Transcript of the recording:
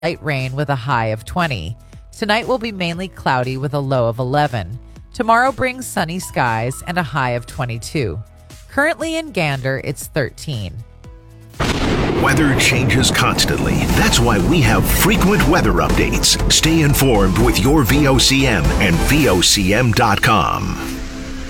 light rain with a high of 20. Tonight will be mainly cloudy with a low of 11. Tomorrow brings sunny skies and a high of 22. Currently in Gander, it's 13. Weather changes constantly. That's why we have frequent weather updates. Stay informed with your VOCM and VOCM.com.